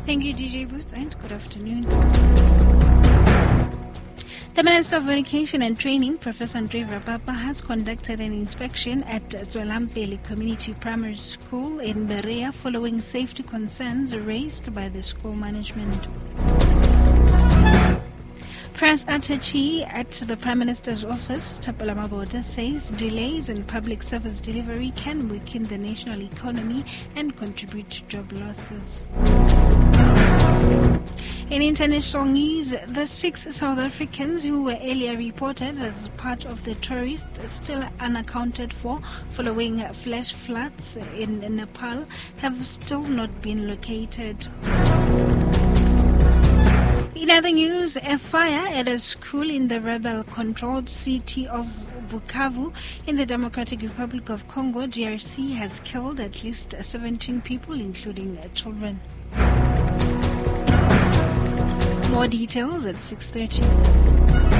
Thank you, DJ Boots, and good afternoon. The Minister of Education and Training, Professor Andre Rapapa, has conducted an inspection at Zwelampeli Community Primary School in Berea following safety concerns raised by the school management. Press attaché at the Prime Minister's office, Tapala Maboda, says delays in public service delivery can weaken the national economy and contribute to job losses. In international news, the 6 South Africans who were earlier reported as part of the tourists still unaccounted for following flash floods in Nepal have still not been located. In other news, a fire at a school in the rebel-controlled city of Bukavu in the Democratic Republic of Congo, DRC, has killed at least 17 people, including children. More details at 6:30.